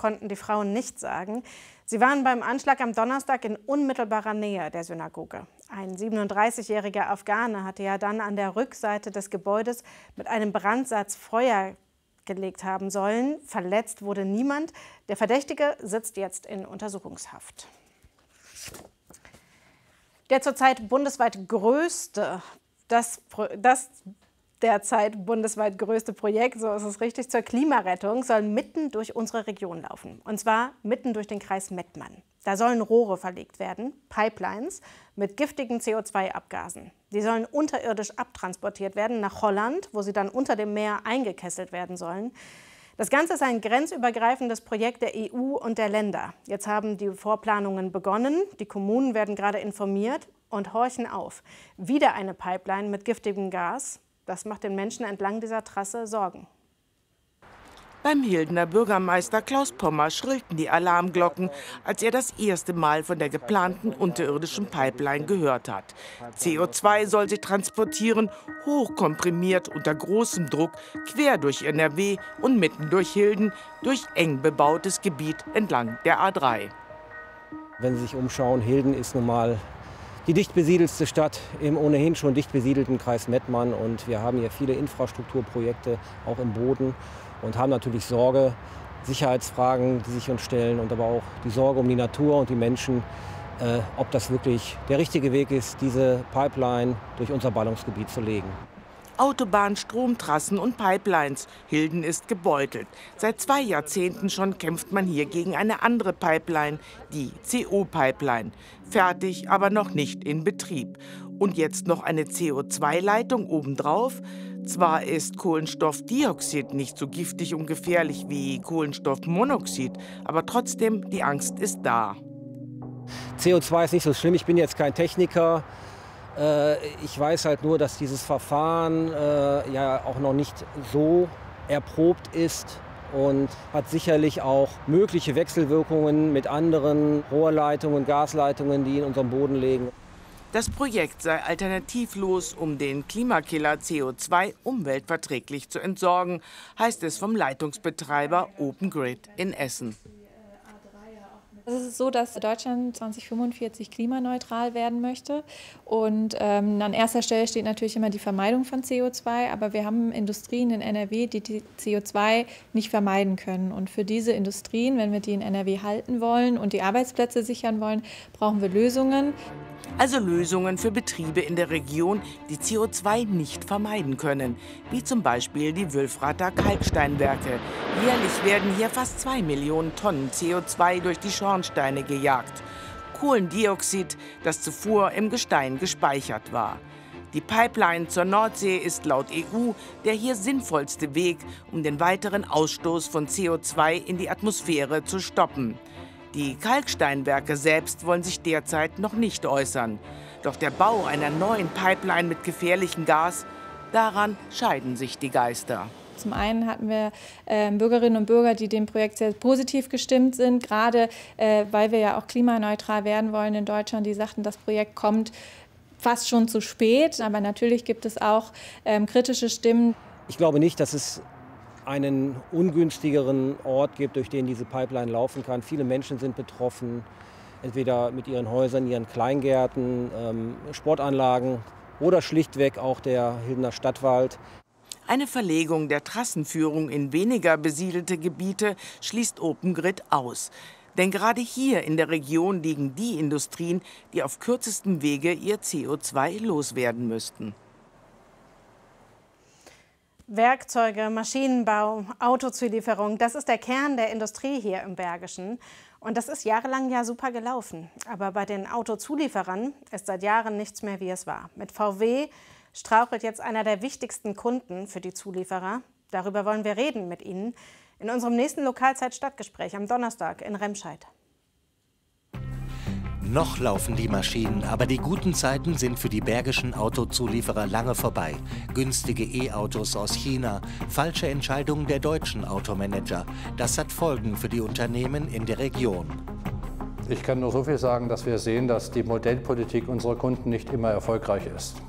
konnten die Frauen nicht sagen. Sie waren beim Anschlag am Donnerstag in unmittelbarer Nähe der Synagoge. Ein 37-jähriger Afghane hatte ja dann an der Rückseite des Gebäudes mit einem Brandsatz Feuer gelegt haben sollen. Verletzt wurde niemand. Der Verdächtige sitzt jetzt in Untersuchungshaft. Der zurzeit bundesweit größte, derzeit bundesweit größte Projekt, so ist es richtig, zur Klimarettung soll mitten durch unsere Region laufen. Und zwar mitten durch den Kreis Mettmann. Da sollen Rohre verlegt werden, Pipelines mit giftigen CO2-Abgasen. Die sollen unterirdisch abtransportiert werden nach Holland, wo sie dann unter dem Meer eingekesselt werden sollen. Das Ganze ist ein grenzübergreifendes Projekt der EU und der Länder. Jetzt haben die Vorplanungen begonnen, die Kommunen werden gerade informiert und horchen auf. Wieder eine Pipeline mit giftigem Gas. Das macht den Menschen entlang dieser Trasse Sorgen. Beim Hildener Bürgermeister Klaus Pommer schrillten die Alarmglocken, als er das erste Mal von der geplanten unterirdischen Pipeline gehört hat. CO2 soll sie transportieren, hochkomprimiert unter großem Druck, quer durch NRW und mitten durch Hilden, durch eng bebautes Gebiet entlang der A3. Wenn Sie sich umschauen, Hilden ist nun mal die dicht besiedelste Stadt im ohnehin schon dicht besiedelten Kreis Mettmann. Und wir haben hier viele Infrastrukturprojekte, auch im Boden. Und haben natürlich Sorge, Sicherheitsfragen, die sich uns stellen. Und aber auch die Sorge um die Natur und die Menschen, ob das wirklich der richtige Weg ist, diese Pipeline durch unser Ballungsgebiet zu legen. Autobahn, Stromtrassen und Pipelines. Hilden ist gebeutelt. Seit 2 Jahrzehnten schon kämpft man hier gegen eine andere Pipeline, die CO-Pipeline. Fertig, aber noch nicht in Betrieb. Und jetzt noch eine CO2-Leitung obendrauf. Zwar ist Kohlenstoffdioxid nicht so giftig und gefährlich wie Kohlenstoffmonoxid, aber trotzdem, die Angst ist da. CO2 ist nicht so schlimm, ich bin jetzt kein Techniker. Ich weiß halt nur, dass dieses Verfahren ja auch noch nicht so erprobt ist und hat sicherlich auch mögliche Wechselwirkungen mit anderen Rohrleitungen, Gasleitungen, die in unserem Boden liegen. Das Projekt sei alternativlos, um den Klimakiller CO2 umweltverträglich zu entsorgen, heißt es vom Leitungsbetreiber Open Grid in Essen. Es ist so, dass Deutschland 2045 klimaneutral werden möchte. Und an erster Stelle steht natürlich immer die Vermeidung von CO2. Aber wir haben Industrien in NRW, die CO2 nicht vermeiden können. Und für diese Industrien, wenn wir die in NRW halten wollen und die Arbeitsplätze sichern wollen, brauchen wir Lösungen. Also Lösungen für Betriebe in der Region, die CO2 nicht vermeiden können, wie zum Beispiel die Wülfrather Kalksteinwerke. Jährlich werden hier fast 2 Millionen Tonnen CO2 durch die Schornsteine gejagt. Kohlendioxid, das zuvor im Gestein gespeichert war. Die Pipeline zur Nordsee ist laut EU der hier sinnvollste Weg, um den weiteren Ausstoß von CO2 in die Atmosphäre zu stoppen. Die Kalksteinwerke selbst wollen sich derzeit noch nicht äußern. Doch der Bau einer neuen Pipeline mit gefährlichem Gas, daran scheiden sich die Geister. Zum einen hatten wir Bürgerinnen und Bürger, die dem Projekt sehr positiv gestimmt sind, gerade weil wir ja auch klimaneutral werden wollen in Deutschland. Die sagten, das Projekt kommt fast schon zu spät. Aber natürlich gibt es auch kritische Stimmen. Ich glaube nicht, dass es einen ungünstigeren Ort gibt, durch den diese Pipeline laufen kann. Viele Menschen sind betroffen, entweder mit ihren Häusern, ihren Kleingärten, Sportanlagen oder schlichtweg auch der Hildener Stadtwald. Eine Verlegung der Trassenführung in weniger besiedelte Gebiete schließt Open Grid aus. Denn gerade hier in der Region liegen die Industrien, die auf kürzestem Wege ihr CO2 loswerden müssten. Werkzeuge, Maschinenbau, Autozulieferung, das ist der Kern der Industrie hier im Bergischen. Und das ist jahrelang ja super gelaufen. Aber bei den Autozulieferern ist seit Jahren nichts mehr, wie es war. Mit VW strauchelt jetzt einer der wichtigsten Kunden für die Zulieferer. Darüber wollen wir reden mit Ihnen in unserem nächsten Lokalzeit-Stadtgespräch am Donnerstag in Remscheid. Noch laufen die Maschinen, aber die guten Zeiten sind für die bergischen Autozulieferer lange vorbei. Günstige E-Autos aus China, falsche Entscheidungen der deutschen Automanager. Das hat Folgen für die Unternehmen in der Region. Ich kann nur so viel sagen, dass wir sehen, dass die Modellpolitik unserer Kunden nicht immer erfolgreich ist.